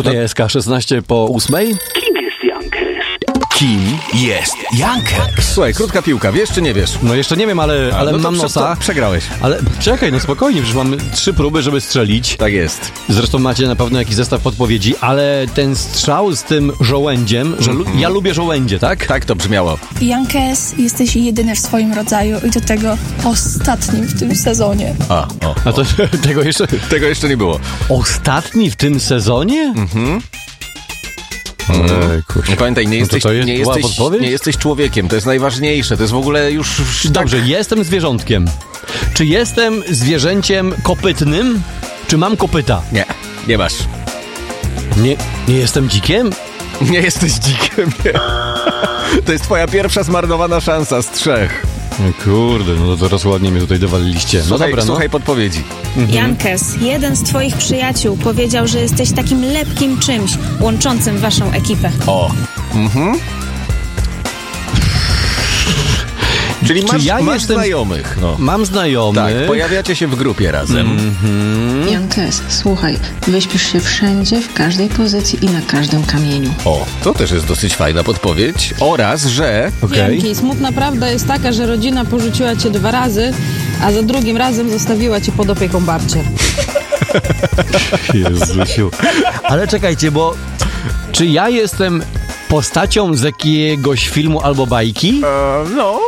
TSK 16:08. Kim jest Jankes? Słuchaj, krótka piłka, wiesz czy nie wiesz? No jeszcze nie wiem, ale no mam nosa. Przegrałeś. Ale czekaj, no spokojnie, przecież mamy 3 próby, żeby strzelić. Tak jest. Zresztą macie na pewno jakiś zestaw podpowiedzi, ale ten strzał z tym żołędziem, że ja lubię żołędzie, tak? Tak to brzmiało. Jankes, jesteś jedyny w swoim rodzaju i do tego ostatnim w tym sezonie. A to Tego jeszcze nie było. Ostatni w tym sezonie? No pamiętaj, nie jesteś człowiekiem, to jest najważniejsze, to jest w ogóle już... Dobrze, jestem zwierzątkiem. Czy jestem zwierzęciem kopytnym? Czy mam kopyta? Nie masz. Nie jestem dzikiem? Nie jesteś dzikiem, nie. To jest twoja pierwsza zmarnowana szansa z 3. Kurde, no to teraz ładnie mnie tutaj dowaliliście. Słuchaj podpowiedzi. Jankes, jeden z twoich przyjaciół powiedział, że jesteś takim lepkim czymś łączącym waszą ekipę. Czyli masz znajomych. No. Mam znajomych. Tak, pojawiacie się w grupie razem. Jankes, słuchaj, wyśpisz się wszędzie, w każdej pozycji i na każdym kamieniu. To też jest dosyć fajna podpowiedź. Oraz, że... Janki, smutna prawda jest taka, że rodzina porzuciła cię 2 razy, a za drugim razem zostawiła cię pod opieką babci. Jezusiu. Ale czekajcie, bo czy ja jestem postacią z jakiegoś filmu albo bajki? No.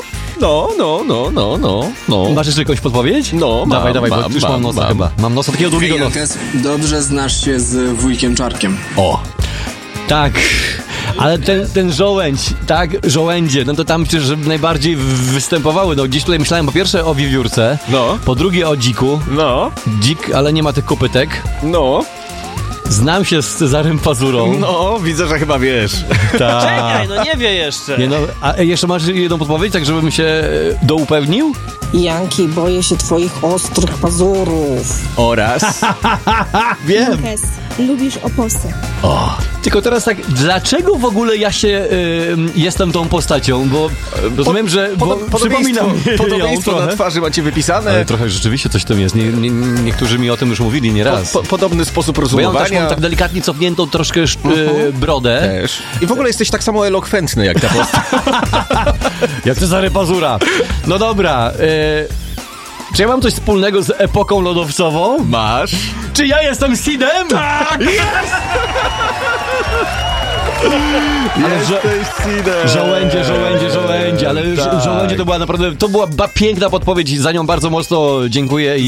Masz jeszcze jakąś podpowiedź? No, dawaj, bo już mam nosa chyba. Mam nosa takiego długiego nosa. Jankes, dobrze znasz się z wujkiem Czarkiem. Tak, ale ten żołędź, tak, żołędzie, no to tam przecież najbardziej występowały. No gdzieś tutaj myślałem po pierwsze o wiewiórce, po drugie o dziku. Dzik, ale nie ma tych kopytek. Znam się z Cezarym Pazurą. Widzę, że chyba wiesz. Tak. Czekaj, nie wie jeszcze. Nie, a jeszcze masz jedną podpowiedź, tak żebym się doupewnił? Janki, boję się twoich ostrych pazurów. Oraz... Wiem. Jankes, lubisz oposy. Tylko teraz tak, dlaczego w ogóle ja się jestem tą postacią? Bo rozumiem, że przypominam podobieństwo na twarzy macie wypisane. Ale trochę rzeczywiście coś w tym jest. Niektórzy mi o tym już mówili nieraz. Podobny sposób rozumowania. Bo ja mam tak delikatnie cofniętą troszkę brodę. Też. I w ogóle jesteś tak samo elokwentny jak ta postać. Jak Cezary Pazura. No dobra. Czy ja mam coś wspólnego z epoką lodowcową? Masz. Czy ja jestem Sidem? Tak! Jesteś Sidem. Żołędzie, ale żołędzie to była naprawdę, to była piękna podpowiedź, za nią bardzo mocno dziękuję.